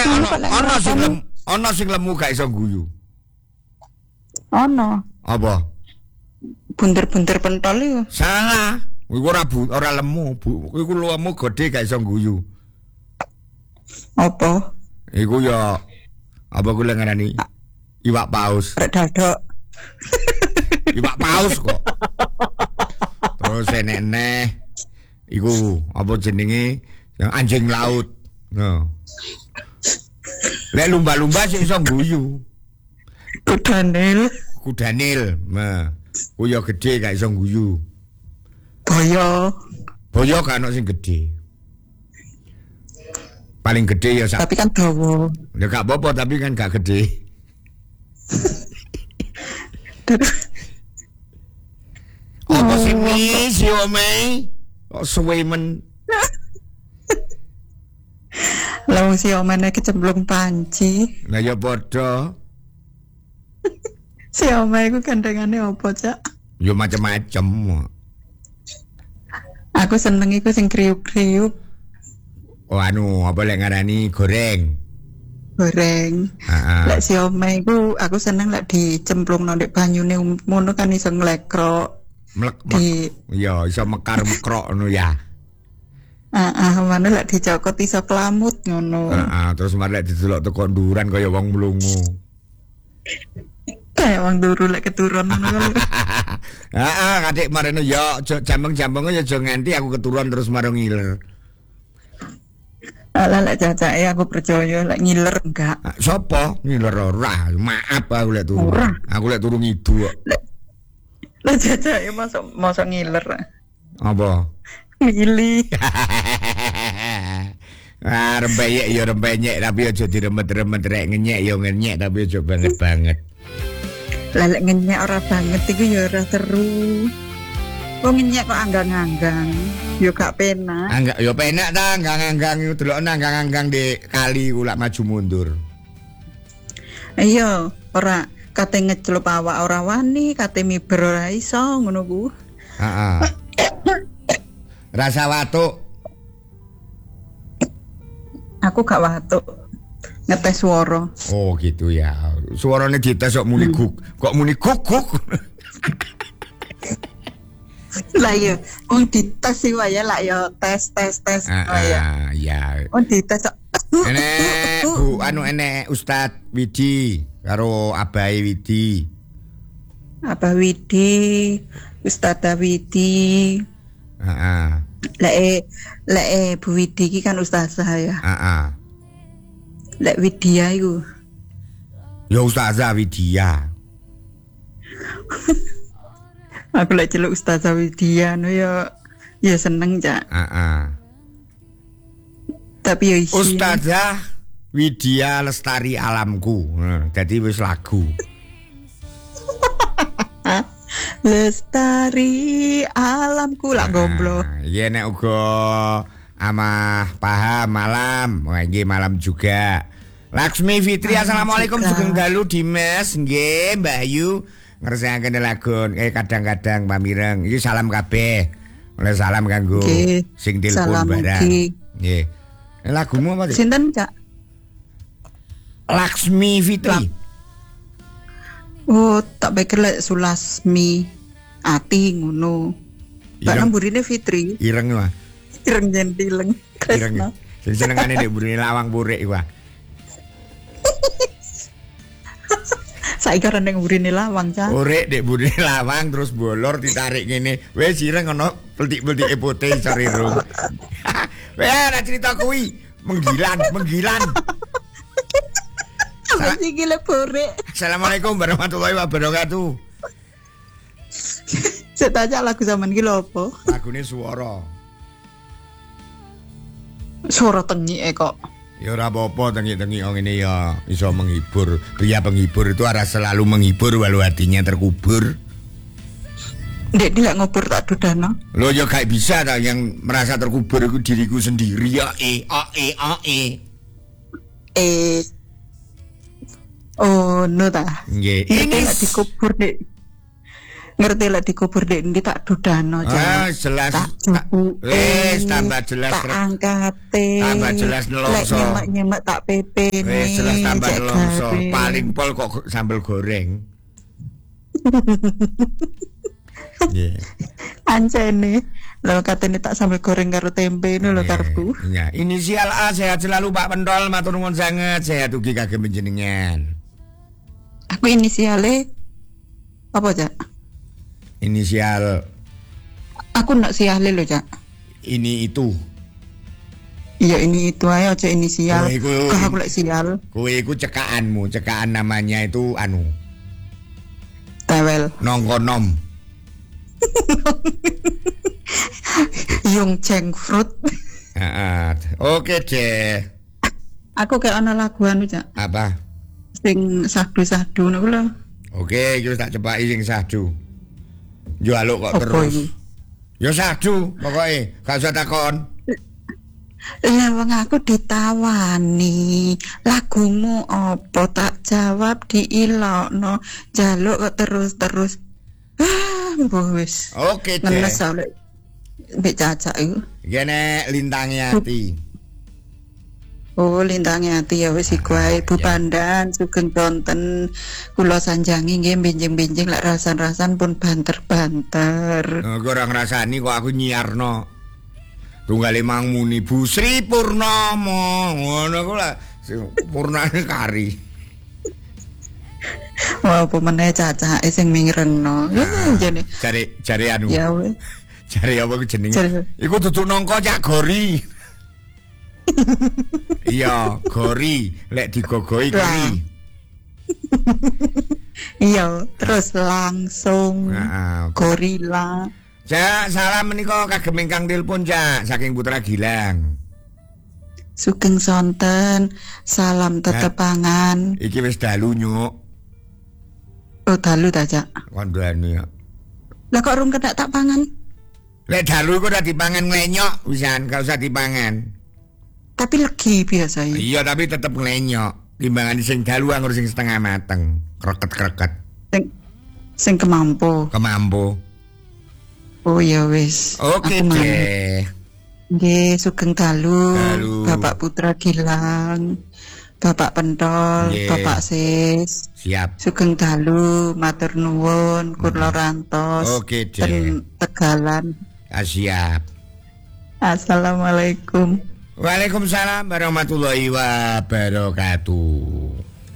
ana sing lemu gak iso guyu. Ono. Apa? Bunter-bunter pentol iku. Salah. Iku ora lemu, Bu. Iku lemu gede gak iso guyu. Apa? Iku ya apa kula ngarani? Iwak paus. Rek dadok. Iwak paus kok. Terus eneh iku apa jenenge? Yang anjing laut. No. Lek lumba-lumba sing iso guyu. Kudanil. Nah, kuya gede gak iso guyu. Boyo gak ono sing gede. Paling gede ya tapi kan dawa. Ya gak apa-apa tapi kan gak gede. Apa sih si Omei? Kok suwe men. Lah si Omene kecemplung panci. Lah ya padha. Si Omei ku kandhangane apa, Cak? Ya macam-macam. Aku seneng iku sing kriuk-kriuk. Oh apa lek ngarani goreng. Lek si Omei ku aku seneng lek dicemplungno ndek banyune ngono kan iso nglekrok. Ya iso mekar-mekrok ngono ya. Mana lek dicokot iso kelamut ngono. Terus mari lek didelok teko nduran kaya wong mlungu. Kayak wong duru lek keturun ngono. Kadek marene ya jambeng-jambeng ya aja nganti aku keturun terus marang ngiler. Ala lek cacake aku percaya lek ngiler enggak. Sopo ngiler ora? Maaf aku lek turu. Aku lek turu ngidu kok. Lek cacake mosok ngiler. Apa? Ngili. Rembeyek ya rembeyek tapi aja diremet-remet rek ngenyek ya ngenyek tapi aja banget-banget. Lah lek ngenyek ora banget iku ya ora seru. Wong ngenyek kok anggang-anggang. Yo gak penak. Enggak, yo penak ta anggang-anggang iku delokno anggang-anggang di kali ulak maju mundur. Iya, ora kate ngecelup awak ora wani, kate miber ora iso ngono ku. Rasa watuk. Aku gak watuk. Ngetes swara. Oh gitu ya. Suarane dites kok muni guk. Kok muni guk. Lah ya, wong dites sih wae lah ya tes. Ya. Wong dites kok. Enek Bu, enek Ustaz Widi karo Abahe Widi. Abah Widi, Ustazah Widi. Lek Bu Widi iki kan ustazah ya. Lek Widya iku. Ya Ustazah Widya. Aku lek celuk Ustazah Widya no ya seneng, Cak. Tapi ya isi. Ustazah Widya Lestari Alamku. Dadi wis lagu. Lestari alamku lah goblok. Iya nek uga amah paham malam. Wah nggih malam juga. Laksmi Fitri assalamualaikum sugeng dalu Dimas nggih Mbak Ayu ngersakaken lagu kadang-kadang pamireng. Iki salam kabeh. Oleh salam kanggo sing telepon barang. Nggih. Lagumu apa? Sinten, Cak? Laksmi Fitri. Oh, tak pikir lek Sulasmi Ati ngono. Mbak Lemburine Fitri. Ireng wae. Ireng jentileng. Ireng. Sing senengane nek burine lawang purik wae. Saiki arep ning burine lawang, Cak. Purik nek burine lawang terus bolor ditarik ngene. Wis ireng ana peltik-peltike putih iso rirung. Weh, ana cerita kuwi menggilan. Assalamualaikum warahmatullahi wabarakatuh. Saya tanya lagu zaman iki lho apa? Lagune Swara. Swara tengike kok. Ya ora apa-apa tengi-tengi ngene ya iso menghibur. Pria penghibur itu harus selalu menghibur walau hatinya terkubur. Ndek lek ngubur tak dudana. Loh ya gak bisa ta yang merasa terkubur itu diriku sendiri ya Oh, no ta. Nggih. Ini dikubur Ngerti lek dikubur dek ndi tak dudano jelas. Tak jupu. Tambah jelas. Tak angkate. Tambah jelas nelongso. Lek nyemek tak pepene. Jelas tambah nelongso. Paling pol kok sambel goreng. Yeah. Ancene lho katene tak sambel goreng karo tempe ngono lho karepku. Ya, inisial A sehat selalu Pak Pentol, matur nuwun sanget, sehat ugi kagem panjenengan. Aku inisiale apa, Cak? Inisial aku nak siale lho, Cak. Ini itu. Iya ini itu aja aja inisial. Kok aku lek sial. Kowe iku cekaanmu, cekaan namanya itu anu. Tewel. Nongkonom. Yung Cheng Fruit. Oke deh. Aku kayak ana lagu anu, Cak. Apa? Sing sahdu-sahdu niku lho. Oke, yo tak cepaki sing sahdu. Yo aluk kok terus. Yo sahdu pokoke, gak usah takon. Lah wong aku ditawani, lagumu apa tak jawab diilokno, jaluk kok terus-terus. Wis. Oke deh. Ngenes oleh mbek Cacak iku. Gene lintangi ati. Oh, lintangi ati ya wis iku ae Bu Pandan sugeng conten kula sanjangi nggih benjing-benjing lek rasan-rasan pun banter-banter. Kok ora ngrasani kok aku nyiarno. Tunggale mang muni Bu Sri Purnomo. Ngono ku lah purnane kari. Wah, apa meneh Cacake sing mingreno. Jane. Jare anu. Ya wis. Jare apa ku jenenge? Iku dudu nangka Cak Gori. Iya, gori, lek digogoi gori. Iya, terus langsung gorila. Cak, salam menika kagem ingkang telepon, Cak, saking Putra Gilang. Sugeng sonten, salam tetepangan. Iki wis dalu, Nyuk. Oh, dalu ta, Cak? Kandhane ya. Lah kok rung kena tak pangan? Lek dalu kok ora dipangan nglenyok, wisan, gak usah dipangan. Tapi legi biasa ya. Iya, tapi tetep nglenyok. Timbangan sing dalu anggur sing setengah mateng, kreket-kreket. Sing kemampu. Oh ya wis. Oke deh. Nggih, sugeng dalu. Bapak Putra Gilang. Bapak Pentol, Bapak Sis. Siap. Sugeng dalu, matur nuwun, kula rantos. Oke deh. Tegalan. Siap. Assalamualaikum. Waalaikumsalam warahmatullahi wabarakatuh.